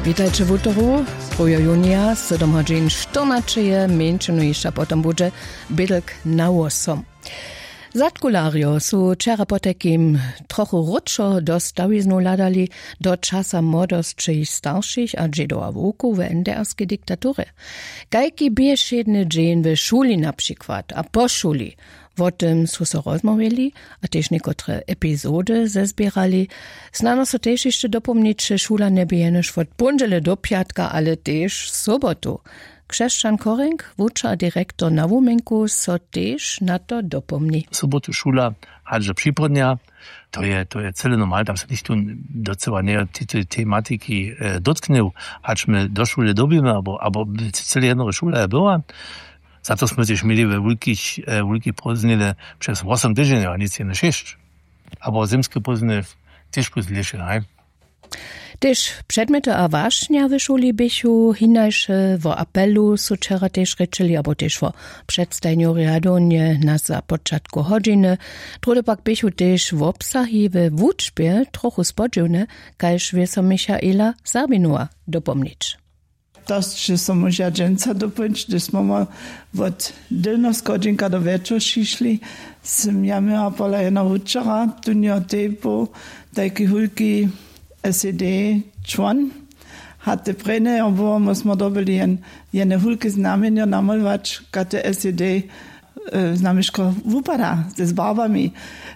Witajcie w utoru, 2 junia, 7 godzin 14, męczeno jeszcze potem będzie bydlk na 8. Zatkulario su wczera po takim trochu ruczo dostawiznu ladali do czasa młodostrzy starszych a dziedova wuku w NDR-skiej dyktaturze. Kajki bieszedny dzień w szuli na przykład, a po szuli. O tym su se rozmawiali, a też niekotre epizody zezbierali. Znano so też jeszcze dopomnieć, że szula nie będzie już od ponedjełka do piatka, ale też sobotu. Krzeszczan Koring, wucza dyrektor na Wumenku, so też na to dopomni. Sobotu szula, hadże przypodnia, to je cele normal, tam se nicht docela nie tej tematyki dotknął, hadźmy do szule dobimy, albo cele jedno szula była. Za to jsme też mieli we wielkich pozdniele przez 8 tygodni, a nic nie 6. Aber zimskie pozdnie też pozlisze, ne? Też przedmioty a waśnia w szuli bychu hinajsze w apelu su wczera też rečeli, abo też w przedstajniu riadonie na za początku godziny. Drude pak bychu też w obsahi w wuczbie trochu spodziewne, kajż wie so Michaela Sabinua dopomnieć. Dość, że są może dżęca dopończyć, że smo od dylnos godzinka do wieczora szli. Ja miała pola jedna wuczera, tu nie typu, taki hulki SED człon. Hatte prene, obwohl musimy dobili jene hulki znamienia namalować, kate SED znamieszko wupada, z barbami.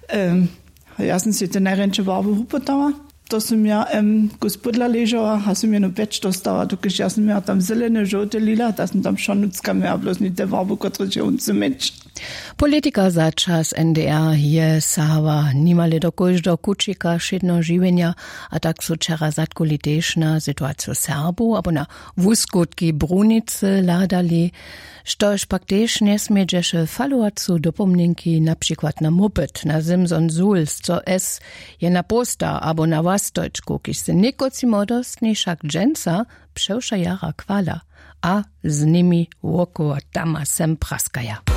Ja sam si te najręcze barby wupotała. To sam ja gospodla leżała, a sam ja no pecz dostała, dokiż ja sam ja tam zelene, żółte, lila, to sam tam szonucka miała, bloß nie te barby, które się uncymeć. Politika za czas NDR je sawa nimale do każdego kucika szedno żywienia, a tak so wczera zatkuli też na sytuację Serbu, abo na wuskutki Brunicy ladali, štož pak też nie smiedzisze faluacu dopomninki na przykład na moped, na Simson Zuls, co je na posta, abo na Wastojczku, kiż se nikoci modostni szak dżęca przewsza jara kwala, a z nimi wokoło tama sem praskaja.